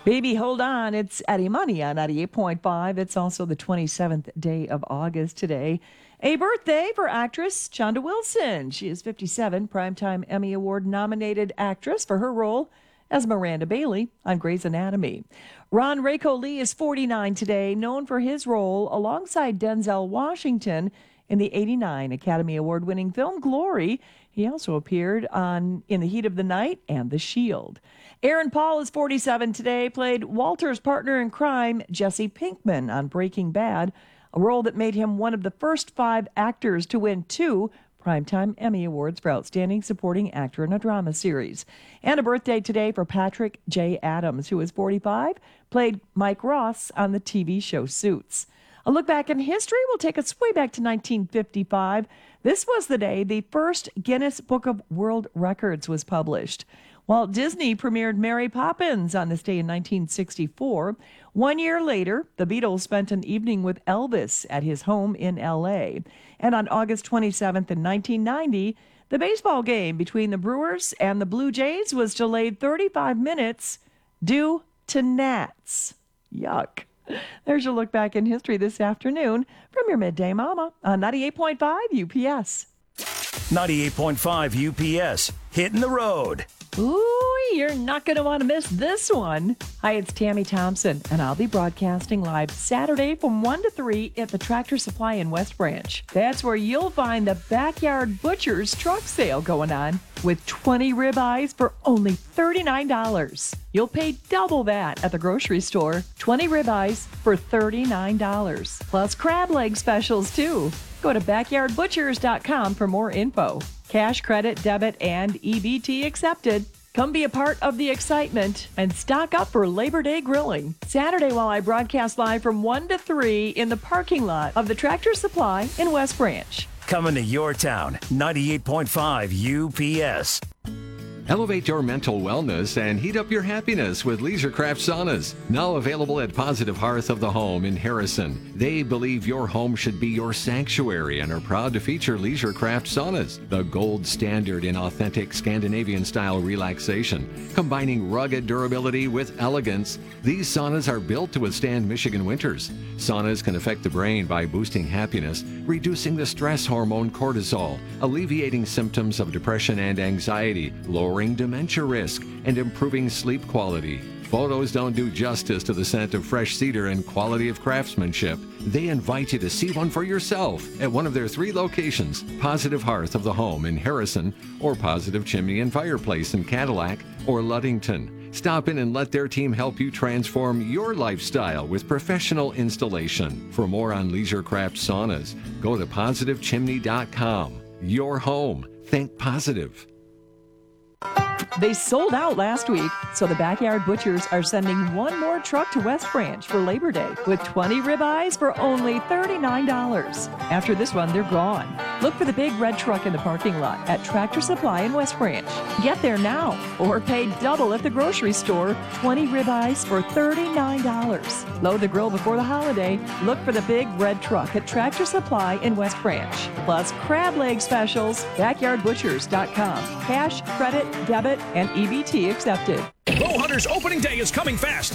Baby, hold on. It's Eddie Money on 98.5. It's also the 27th day of August today. A birthday for actress Chanda Wilson. She is 57, Primetime Emmy Award nominated actress for her role as Miranda Bailey on Grey's Anatomy. Ron Rako Lee is 49 today, known for his role alongside Denzel Washington in the 89 Academy Award-winning film Glory. He also appeared on In the Heat of the Night and The Shield. Aaron Paul is 47 today, played Walter's partner in crime, Jesse Pinkman, on Breaking Bad, a role that made him one of the first 5 actors to win 2 Primetime Emmy Awards for Outstanding Supporting Actor in a Drama Series. And a birthday today for Patrick J. Adams, who is 45, played Mike Ross on the TV show Suits. A look back in history will take us way back to 1955. This was the day the first Guinness Book of World Records was published. Walt Disney premiered Mary Poppins on this day in 1964. 1 year later, the Beatles spent an evening with Elvis at his home in L.A. And on August 27th in 1990, the baseball game between the Brewers and the Blue Jays was delayed 35 minutes due to gnats. Yuck. There's your look back in history this afternoon from your Midday Mama on 98.5 UPS. 98.5 UPS, hitting the road. Ooh, you're not going to want to miss this one. Hi, it's Tammy Thompson, and I'll be broadcasting live Saturday from 1 to 3 at the Tractor Supply in West Branch. That's where you'll find the Backyard Butcher's truck sale going on with 20 ribeyes for only $39. You'll pay double that at the grocery store. 20 ribeyes for $39. Plus crab leg specials, too. Go to backyardbutchers.com for more info. Cash, credit, debit, and EBT accepted. Come be a part of the excitement and stock up for Labor Day grilling. Saturday while I broadcast live from 1 to 3 in the parking lot of the Tractor Supply in West Branch. Coming to your town, 98.5 UPS. Elevate your mental wellness and heat up your happiness with LeisureCraft Saunas. Now available at Positive Hearth of the Home in Harrison. They believe your home should be your sanctuary and are proud to feature LeisureCraft Saunas, the gold standard in authentic Scandinavian-style relaxation. Combining rugged durability with elegance, these saunas are built to withstand Michigan winters. Saunas can affect the brain by boosting happiness, reducing the stress hormone cortisol, alleviating symptoms of depression and anxiety, lowering dementia risk, and improving sleep quality. Photos don't do justice to the scent of fresh cedar and quality of craftsmanship. They invite you to see one for yourself at one of their 3 locations, Positive Hearth of the Home in Harrison, or Positive Chimney and Fireplace in Cadillac or Ludington. Stop in and let their team help you transform your lifestyle with professional installation. For more on LeisureCraft Saunas, go to PositiveChimney.com. Your home. Think positive. They sold out last week, so the Backyard Butchers are sending one more truck to West Branch for Labor Day with 20 ribeyes for only $39. After this one, they're gone. Look for the big red truck in the parking lot at Tractor Supply in West Branch. Get there now or pay double at the grocery store. 20 ribeyes for $39. Load the grill before the holiday. Look for the big red truck at Tractor Supply in West Branch. Plus crab leg specials, backyardbutchers.com. Cash, credit, debit, and EBT accepted. Bowhunter's opening day is coming fast.